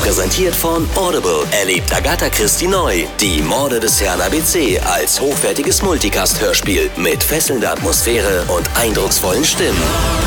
Präsentiert von Audible. Erlebt Agatha Christie neu. Die Morde des Herrn ABC als hochwertiges Multicast-Hörspiel mit fesselnder Atmosphäre und eindrucksvollen Stimmen.